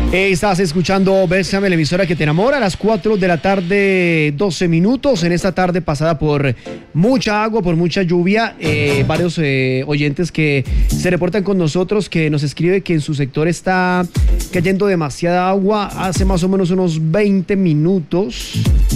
Estás escuchando Bésame, la emisora que te enamora, a las 4 de la tarde, 12 minutos. En esta tarde pasada por mucha agua, por mucha lluvia, varios oyentes que se reportan con nosotros, que nos escribe que en su sector está cayendo demasiada agua hace más o menos unos 20 minutos.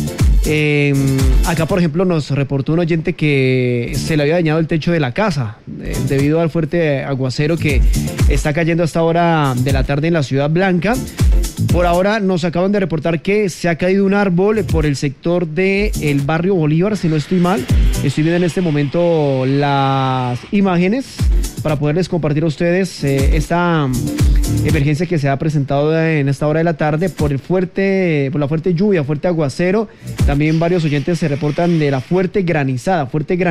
Acá, por ejemplo, nos reportó un oyente que se le había dañado el techo de la casa debido al fuerte aguacero que está cayendo a esta hora de la tarde en la Ciudad Blanca. Por ahora nos acaban de reportar que se ha caído un árbol por el sector del barrio Bolívar, si no estoy mal. Estoy viendo en este momento las imágenes para poderles compartir a ustedes esta emergencia que se ha presentado en esta hora de la tarde por la fuerte lluvia, fuerte aguacero. También varios oyentes se reportan de la fuerte granizada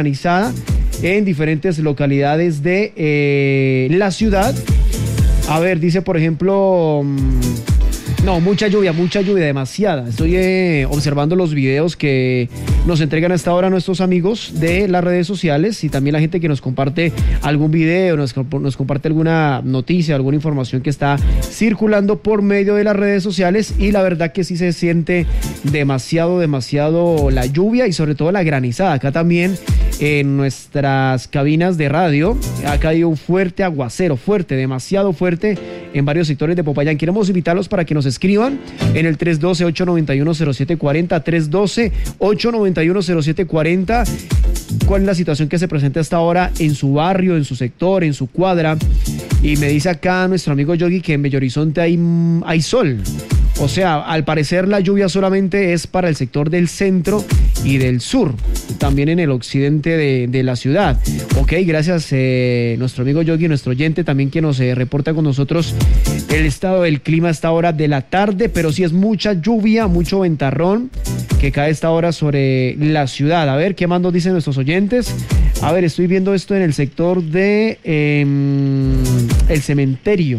en diferentes localidades de la ciudad. A ver, dice por ejemplo... No, mucha lluvia, demasiada. Estoy observando los videos que nos entregan a esta hora nuestros amigos de las redes sociales y también la gente que nos comparte algún video, nos comparte alguna noticia, alguna información que está circulando por medio de las redes sociales, y la verdad que sí se siente demasiado la lluvia y sobre todo la granizada. Acá también en nuestras cabinas de radio ha caído un fuerte aguacero, demasiado fuerte en varios sectores de Popayán. Queremos invitarlos para que nos escriban en el 312-891-0740, 312-891-0740. ¿Cuál es la situación que se presenta hasta ahora en su barrio, en su sector, en su cuadra? Y me dice acá nuestro amigo Yogi que en Bello Horizonte hay sol. O sea, al parecer la lluvia solamente es para el sector del centro y del sur, también en el occidente de la ciudad. Ok, gracias nuestro amigo Yogi, nuestro oyente también que nos reporta con nosotros el estado del clima a esta hora de la tarde, pero sí es mucha lluvia, mucho ventarrón que cae a esta hora sobre la ciudad. A ver, ¿qué más nos dicen nuestros oyentes? A ver, estoy viendo esto en el sector de el cementerio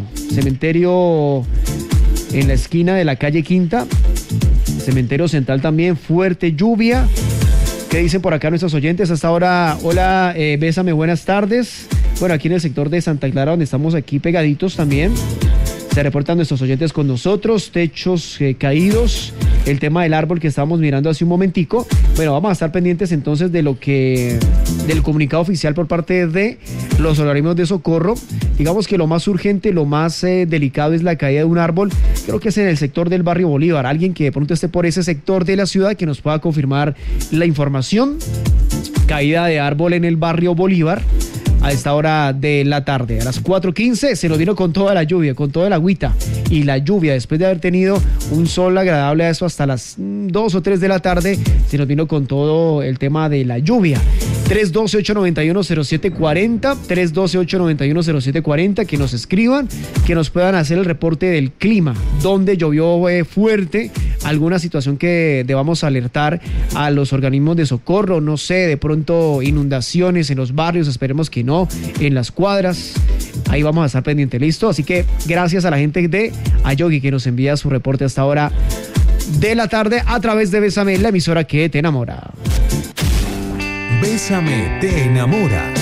en la esquina de la calle Quinta, cementerio central también, fuerte lluvia. ¿Qué dicen por acá nuestros oyentes hasta ahora? Hola, Bésame, buenas tardes. Bueno, aquí en el sector de Santa Clara, donde estamos aquí pegaditos también, se reportan nuestros oyentes con nosotros, techos caídos, el tema del árbol que estábamos mirando hace un momentico. Bueno, vamos a estar pendientes entonces del comunicado oficial por parte de los organismos de socorro. Digamos que lo más urgente, lo más delicado es la caída de un árbol. Creo que es en el sector del barrio Bolívar. Alguien que de pronto esté por ese sector de la ciudad que nos pueda confirmar la información. Caída de árbol en el barrio Bolívar a esta hora de la tarde. A las 4:15 se nos vino con toda la lluvia, con toda la agüita y la lluvia. Después de haber tenido un sol agradable a eso hasta las 2 o 3 de la tarde, se nos vino con todo el tema de la lluvia. 312-891-0740, 312-891-0740, que nos escriban, que nos puedan hacer el reporte del clima, donde llovió fuerte, alguna situación que debamos alertar a los organismos de socorro, no sé, de pronto inundaciones en los barrios, esperemos que no, en las cuadras. Ahí vamos a estar pendientes, ¿listo? Así que gracias a la gente de Ayogi que nos envía su reporte hasta ahora de la tarde a través de Bésame, la emisora que te enamora. Bésame, te enamora.